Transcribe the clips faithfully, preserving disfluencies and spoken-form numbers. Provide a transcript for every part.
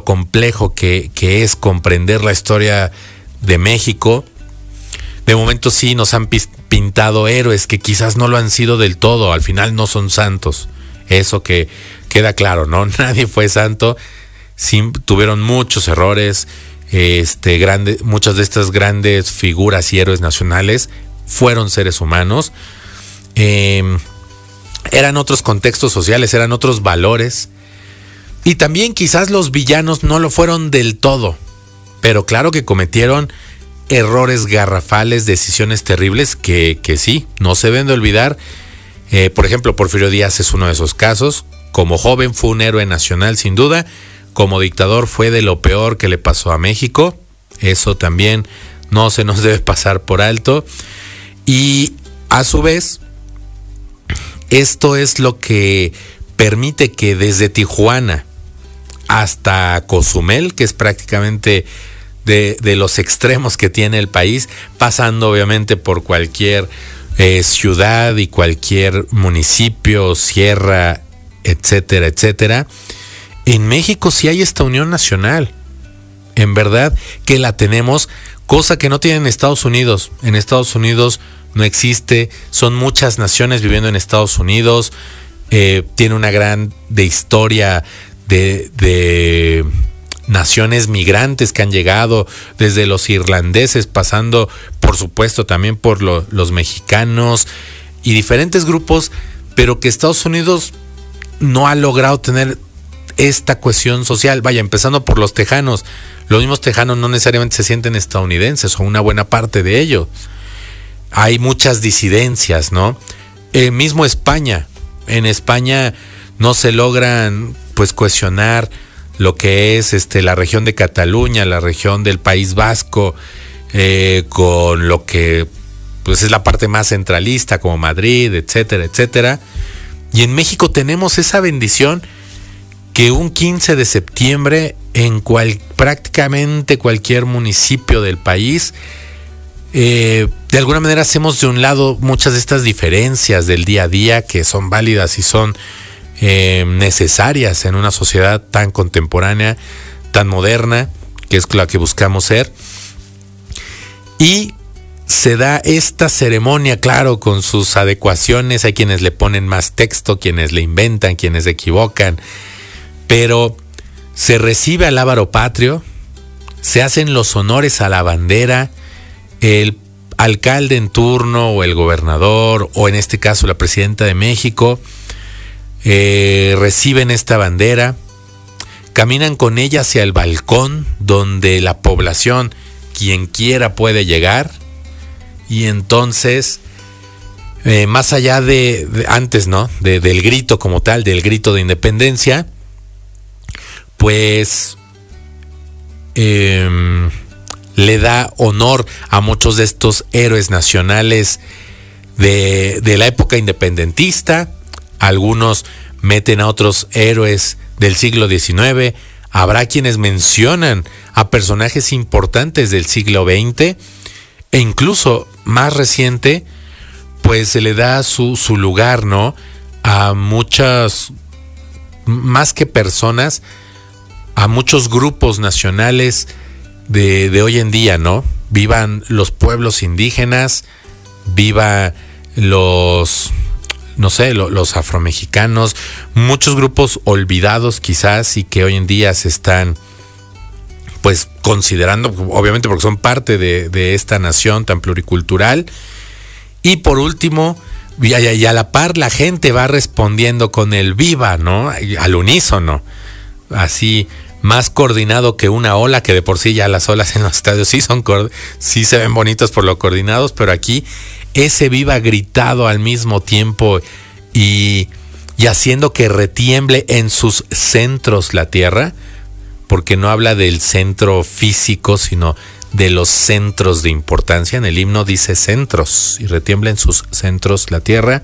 complejo que, que es comprender la historia de México. De momento sí nos han pintado héroes que quizás no lo han sido del todo, al final no son santos. Eso que queda claro, ¿no? Nadie fue santo, sí, tuvieron muchos errores, este, grande, muchas de estas grandes figuras y héroes nacionales fueron seres humanos. Eh, eran otros contextos sociales, eran otros valores. Y también quizás los villanos no lo fueron del todo, pero claro que cometieron errores garrafales, decisiones terribles que, que sí, no se deben de olvidar. Eh, por ejemplo, Porfirio Díaz es uno de esos casos. Como joven fue un héroe nacional sin duda, como dictador fue de lo peor que le pasó a México. Eso también no se nos debe pasar por alto. Y a su vez, esto es lo que permite que desde Tijuana hasta Cozumel, que es prácticamente de, de los extremos que tiene el país, pasando obviamente por cualquier eh, ciudad y cualquier municipio, sierra, etcétera, etcétera. En México sí hay esta unión nacional, en verdad que la tenemos, cosa que no tiene en Estados Unidos. En Estados Unidos no existe, son muchas naciones viviendo en Estados Unidos, eh, tiene una gran de historia de, de naciones migrantes que han llegado, desde los irlandeses, pasando por supuesto también por lo, los mexicanos y diferentes grupos, pero que Estados Unidos no ha logrado tener esta cohesión social. Vaya, empezando por los tejanos. Los mismos tejanos no necesariamente se sienten estadounidenses, o una buena parte de ellos. Hay muchas disidencias, ¿no? El mismo España. En España no se logran pues cohesionar lo que es este la región de Cataluña, la región del País Vasco, eh, con lo que pues es la parte más centralista como Madrid, etcétera, etcétera. Y en México tenemos esa bendición que un quince de septiembre en cual, prácticamente cualquier municipio del país, eh, de alguna manera hacemos de un lado muchas de estas diferencias del día a día que son válidas y son eh, necesarias en una sociedad tan contemporánea, tan moderna, que es la que buscamos ser. Y se da esta ceremonia, claro, con sus adecuaciones. Hay quienes le ponen más texto, quienes le inventan, quienes se equivocan, pero se recibe al lábaro patrio, se hacen los honores a la bandera, el alcalde en turno o el gobernador, o en este caso la presidenta de México, eh, reciben esta bandera, caminan con ella hacia el balcón donde la población, quien quiera, puede llegar. Y entonces, eh, más allá de, de antes, ¿no? De, del grito como tal, del grito de independencia, pues eh, le da honor a muchos de estos héroes nacionales de, de la época independentista. Algunos meten a otros héroes del siglo diecinueve. Habrá quienes mencionan a personajes importantes del siglo veinte. E incluso más reciente, pues se le da su, su lugar, ¿no? A muchas, más que personas, a muchos grupos nacionales de, de hoy en día, ¿no? Vivan los pueblos indígenas, viva los, no sé, lo, los afromexicanos, muchos grupos olvidados quizás y que hoy en día se están pues considerando, obviamente porque son parte de, de esta nación tan pluricultural. Y por último, y a, y a la par la gente va respondiendo con el viva, ¿no? Al unísono, así más coordinado que una ola, que de por sí ya las olas en los estadios sí son sí se ven bonitos por lo coordinados, pero aquí ese viva gritado al mismo tiempo y, y haciendo que retiemble en sus centros la tierra, porque no habla del centro físico, sino de los centros de importancia. En el himno dice centros y retiembla en sus centros la tierra.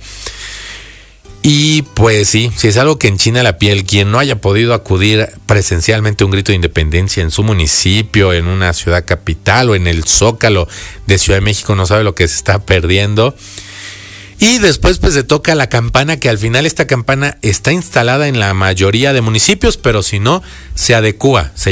Y pues sí, si es algo que enchina la piel, quien no haya podido acudir presencialmente a un grito de independencia en su municipio, en una ciudad capital o en el Zócalo de Ciudad de México, no sabe lo que se está perdiendo. Y después pues se toca la campana, que al final esta campana está instalada en la mayoría de municipios, pero si no, se adecúa, se